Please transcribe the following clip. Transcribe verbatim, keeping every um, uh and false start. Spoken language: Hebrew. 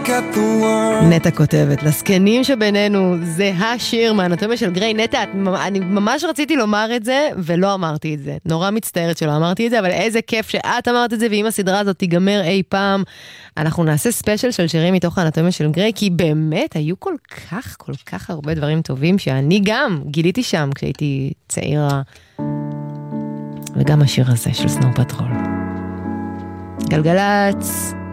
at the world. נטע כותבת, לסקנים שבינינו זה השיר מהאנטומיה של גריי. נטע, אני ממש רציתי לומר את זה ולא אמרתי את זה. נורא מצטערת שלא אמרתי את זה, אבל איזה כיף שאת אמרת את זה, ואם הסדרה הזאת תיגמר אי פעם, אנחנו נעשה ספיישל של שירים מתוך האנטומיה של גריי, כי באמת היו כל כך, כל כך הרבה דברים טובים שאני גם גיליתי שם כשהייתי צעירה. וגם השיר הזה של סנואו פטרול. גלגלץ.